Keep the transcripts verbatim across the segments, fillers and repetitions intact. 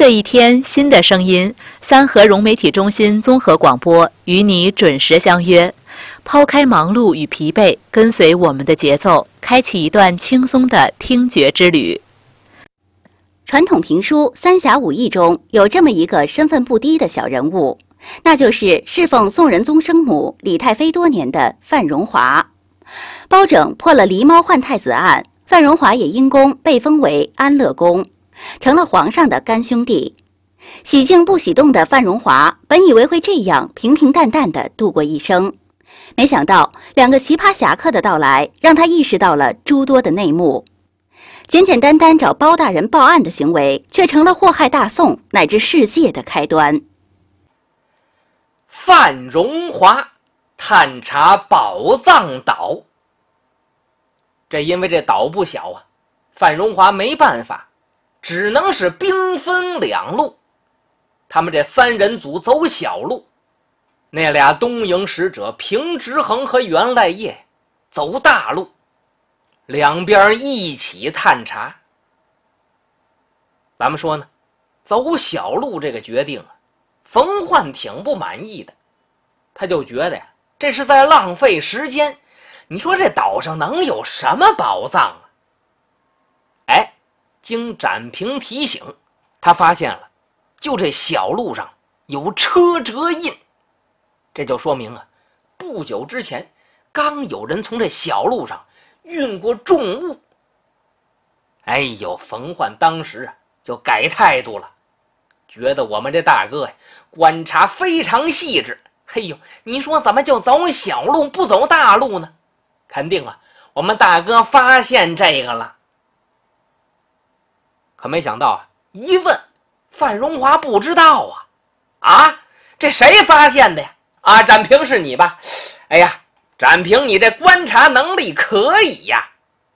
的一天，新的声音，三河融媒体中心综合广播与你准时相约。抛开忙碌与疲惫，跟随我们的节奏，开启一段轻松的听觉之旅。 传统评书《三侠五义》中有这么一个身份不低的小人物，那就是侍奉宋仁宗生母李太妃多年的范荣华。包拯破了狸猫换太子案，范荣华也因功被封为安乐公，成了皇上的干兄弟。喜静不喜动的范荣华本以为会这样平平淡淡地度过一生，没想到两个奇葩侠客的到来，让他意识到了诸多的内幕。简简单单找包大人报案的行为，却成了祸害大宋乃至世界的开端。 范荣华探查宝藏岛，这因为这岛不小啊，范荣华没办法，只能是兵分两路。他们这三人组走小路，那俩东瀛使者平直衡和袁赖业走大路，两边一起探查。咱们说呢，走小路这个决定啊，冯焕挺不满意的，他就觉得呀，这是在浪费时间。你说这岛上能有什么宝藏啊？哎，经展平提醒，他发现了，就这小路上有车辙印，这就说明啊，不久之前刚有人从这小路上运过重物。哎呦，冯焕当时啊就改态度了，觉得我们这大哥呀观察非常细致。嘿呦，你说怎么就走小路不走大路呢？肯定啊，我们大哥发现这个了。可没想到啊，一问范荣华不知道啊。啊，这谁发现的呀？啊，展平是你吧？哎呀，展平你这观察能力可以呀。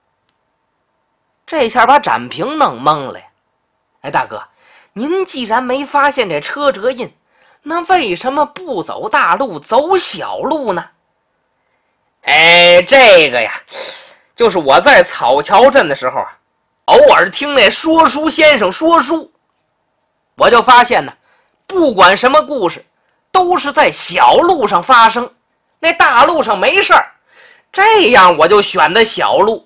这下把展平弄懵了呀。哎，大哥，您既然没发现这车辙印，那为什么不走大路走小路呢？哎，这个呀，就是我在草桥镇的时候啊，偶尔听那说书先生说书，我就发现呢，不管什么故事都是在小路上发生，那大路上没事儿，这样我就选的小路。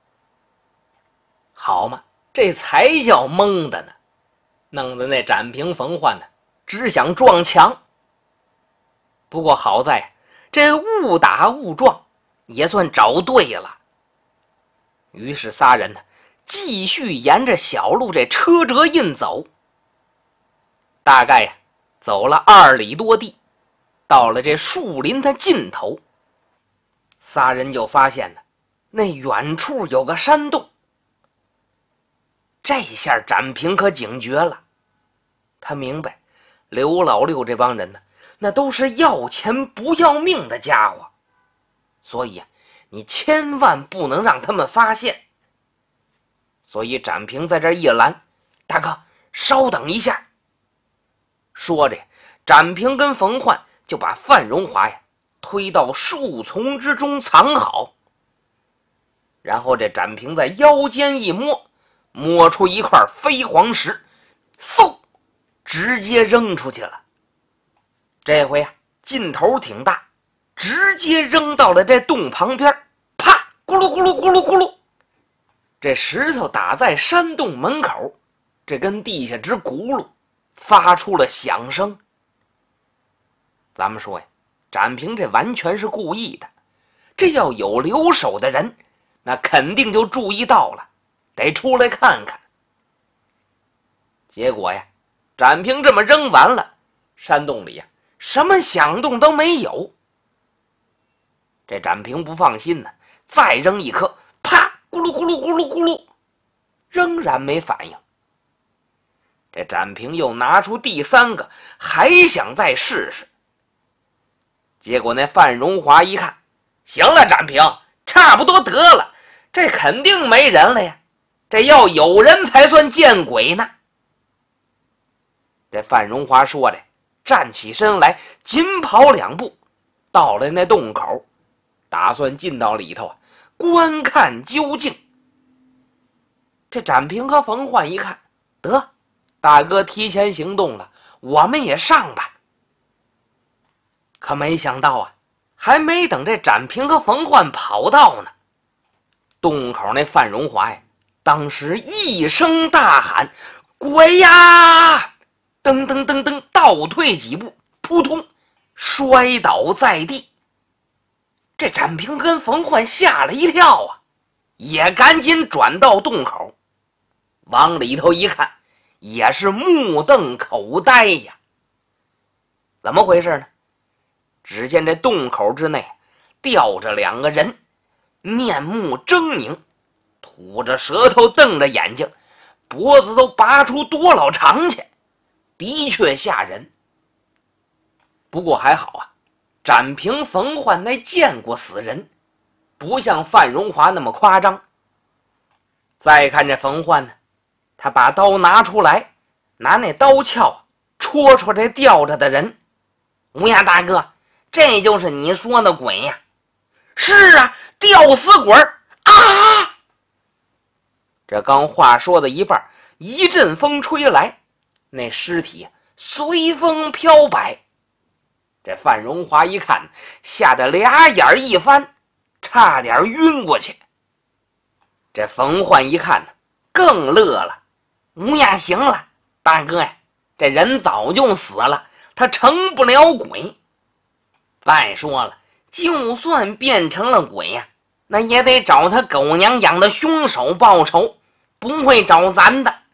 好嘛，这才叫蒙的呢，弄得那展平冯焕呢只想撞墙。不过好在这误打误撞也算找对了。于是仨人呢继续沿着小路这车辙印走，大概呀走了二里多地，到了这树林的尽头，仨人就发现呢那远处有个山洞。这下展平可警觉了，他明白刘老六这帮人呢，那都是要钱不要命的家伙，所以啊，你千万不能让他们发现。所以展平在这一拦，大哥，稍等一下。说着，展平跟冯焕就把范荣华呀推到树丛之中藏好。然后这展平在腰间一摸，摸出一块飞黄石，嗖，直接扔出去了。这回啊，劲头挺大，直接扔到了这洞旁边，啪，咕噜咕噜咕噜咕噜，这石头打在山洞门口，这跟地下直轱辘，发出了响声。咱们说呀，展平这完全是故意的，这要有留手的人，那肯定就注意到了，得出来看看。结果呀，展平这么扔完了，山洞里呀什么响动都没有。这展平不放心呢，再扔一颗，啪，咕噜咕噜咕噜咕噜，仍然没反应。这展平又拿出第三个，还想再试试。结果那范荣华一看，行了，展平，差不多得了，这肯定没人了呀，这要有人才算见鬼呢。这范荣华说的，站起身来，紧跑两步，到了那洞口，打算进到里头观看究竟。这展平和冯焕一看，得， 大哥提前行动了，我们也上吧。可没想到啊，还没等这展平和冯焕跑到呢，洞口那范荣华呀，当时一声大喊：“鬼呀！”噔噔噔噔倒退几步，扑通摔倒在地。这展平跟冯焕吓了一跳啊，也赶紧转到洞口，往里头一看，也是目瞪口呆呀。怎么回事呢？只见这洞口之内吊着两个人，面目狰狞，吐着舌头，瞪着眼睛，脖子都拔出多老长去，的确吓人。不过还好啊，展平冯焕那见过死人，不像范荣华那么夸张。再看这冯焕呢，他把刀拿出来，拿那刀鞘戳戳这吊着的人。乌鸦大哥，这就是你说的鬼呀？是啊，吊死鬼啊！这刚话说的一半，一阵风吹来，那尸体随风飘摆。这范荣华一看，吓得俩眼一翻，差点晕过去。这冯焕一看呢，更乐了。乌鸦，行了，大哥呀，这人早就死了，他成不了鬼。再说了，就算变成了鬼呀，那也得找他狗娘养的凶手报仇，不会找咱的。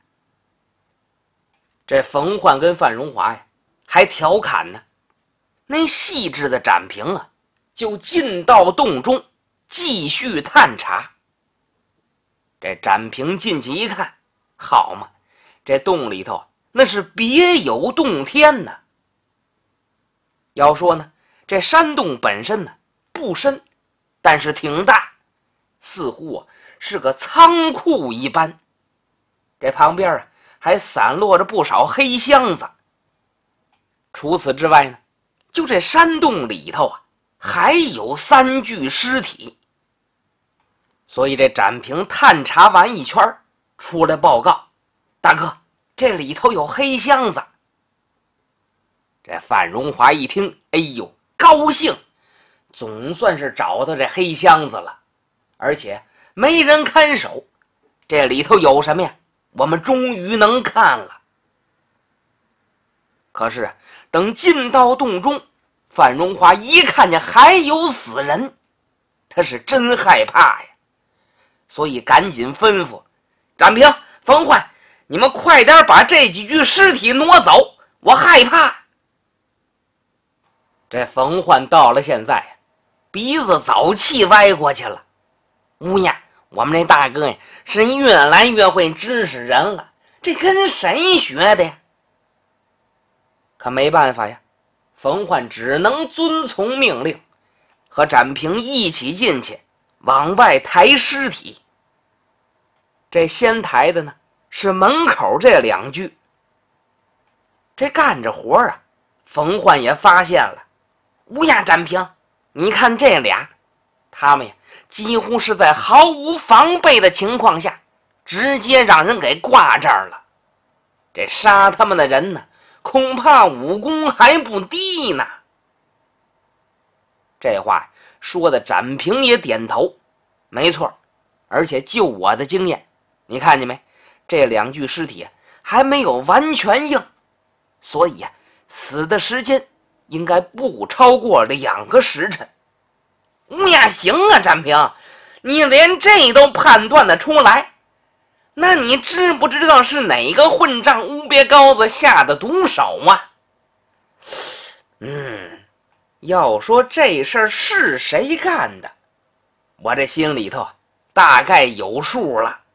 这冯焕跟范荣华呀，还调侃呢。那细致的展平啊，就进到洞中继续探查。这展平进去一看，好嘛，这洞里头那是别有洞天呢。要说呢，这山洞本身呢不深，但是挺大，似乎啊是个仓库一般。这旁边啊还散落着不少黑箱子。除此之外呢，就这山洞里头啊，还有三具尸体。所以这展平探查完一圈，出来报告：“大哥，这里头有黑箱子。”这范荣华一听，哎呦，高兴，总算是找到这黑箱子了，而且没人看守。这里头有什么呀？我们终于能看了。可是等进到洞中，范荣华一看见还有死人，他是真害怕呀，所以赶紧吩咐展平、冯焕，你们快点把这几具尸体挪走，我害怕。这冯焕到了现在，鼻子早气歪过去了。乌鸦，我们这大哥呀，是越来越会指使人了，这跟谁学的呀？可没办法呀，冯焕只能遵从命令，和展平一起进去往外抬尸体。这先抬的呢是门口这两具。这干着活啊，冯焕也发现了，乌鸦、展平，你看这俩，他们呀几乎是在毫无防备的情况下，直接让人给挂这儿了。这杀他们的人呢，恐怕武功还不低呢。这话说的展平也点头，没错，而且就我的经验，你看见没？这两具尸体还没有完全硬，所以呀，死的时间应该不超过两个时辰。乌鸦，行啊，展平，你连这都判断得出来，那你知不知道是哪个混账乌鳖羔子下的毒手啊？嗯，要说这事儿是谁干的，我这心里头大概有数了。